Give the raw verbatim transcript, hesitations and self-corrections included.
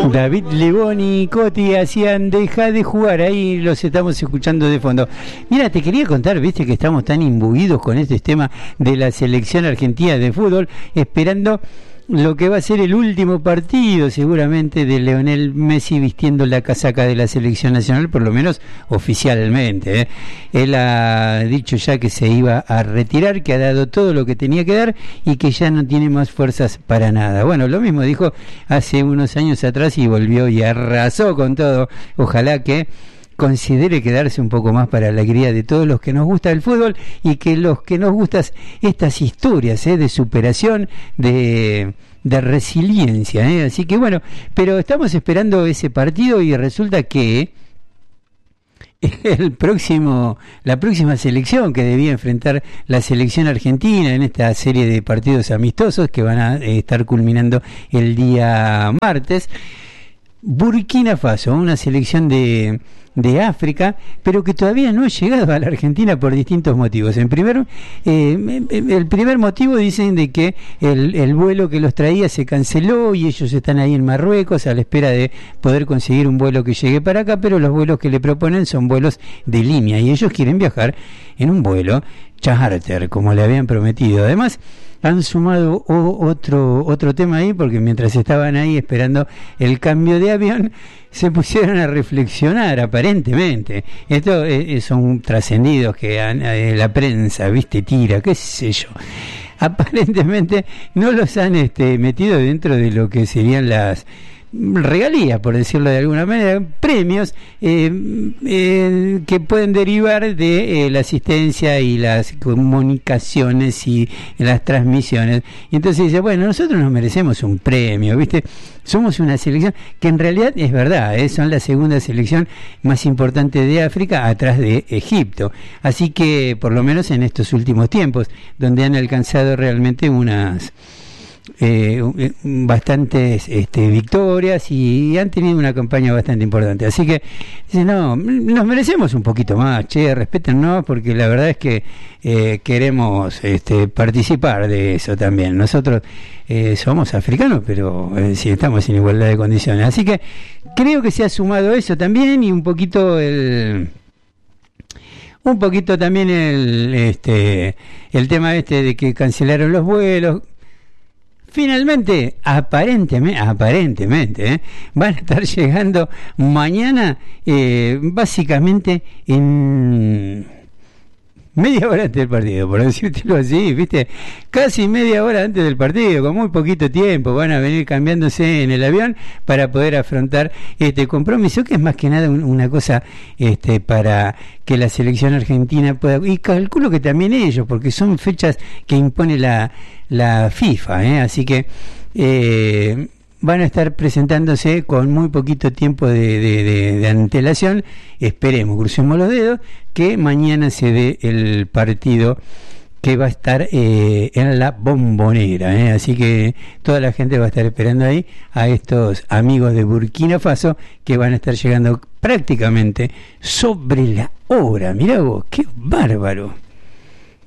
David Lebón y Coti hacían Deja de jugar, ahí los estamos escuchando de fondo. Mira, te quería contar, viste que estamos tan imbuidos con este tema de la selección argentina de fútbol, esperando lo que va a ser el último partido seguramente de Lionel Messi vistiendo la casaca de la selección nacional, por lo menos oficialmente, ¿eh? Él ha dicho ya que se iba a retirar, que ha dado todo lo que tenía que dar y que ya no tiene más fuerzas para nada. Bueno, lo mismo dijo hace unos años atrás y volvió y arrasó con todo. Ojalá que considere quedarse un poco más para la alegría de todos los que nos gusta el fútbol y que los que nos gustan estas historias, ¿eh? de superación, de, de resiliencia, ¿eh? Así que bueno, pero estamos esperando ese partido y resulta que el próximo, la próxima selección que debía enfrentar la selección argentina en esta serie de partidos amistosos que van a eh, estar culminando el día martes, Burkina Faso, una selección de de África, pero que todavía no ha llegado a la Argentina por distintos motivos. En primer, eh, el primer motivo dicen de que el, el vuelo que los traía se canceló y ellos están ahí en Marruecos a la espera de poder conseguir un vuelo que llegue para acá, pero los vuelos que le proponen son vuelos de línea y ellos quieren viajar en un vuelo charter, como le habían prometido. Además, han sumado o, otro otro tema ahí, porque mientras estaban ahí esperando el cambio de avión, se pusieron a reflexionar, aparentemente. Esto eh, son trascendidos que han, eh, la prensa, viste, tira, qué sé yo. Aparentemente no los han este, metido dentro de lo que serían las regalías, por decirlo de alguna manera, premios eh, eh, que pueden derivar de eh, la asistencia y las comunicaciones y las transmisiones. Y entonces dice, bueno, nosotros nos merecemos un premio, ¿viste? Somos una selección que en realidad es verdad, ¿eh? Son la segunda selección más importante de África atrás de Egipto. Así que, por lo menos en estos últimos tiempos, donde han alcanzado realmente unas Eh, bastantes este, victorias y han tenido una campaña bastante importante, así que dice, no, nos merecemos un poquito más, che, respétennos, porque la verdad es que eh, queremos este, participar de eso también. Nosotros eh, somos africanos, pero eh, sí, estamos en igualdad de condiciones, así que creo que se ha sumado eso también y un poquito el un poquito también el este el tema este de que cancelaron los vuelos. Finalmente, aparentemente, aparentemente, ¿eh? van a estar llegando mañana, eh, básicamente en media hora antes del partido, por decírtelo así, ¿viste? Casi media hora antes del partido, con muy poquito tiempo, van a venir cambiándose en el avión para poder afrontar este compromiso, que es más que nada un, una cosa este, para que la selección argentina pueda, y calculo que también ellos, porque son fechas que impone la, la FIFA, ¿eh? Así que eh, van a estar presentándose con muy poquito tiempo de, de, de, de antelación. Esperemos, crucemos los dedos, que mañana se dé el partido que va a estar eh, en la Bombonera, ¿eh? Así que toda la gente va a estar esperando ahí a estos amigos de Burkina Faso que van a estar llegando prácticamente sobre la hora. Mirá vos, qué bárbaro.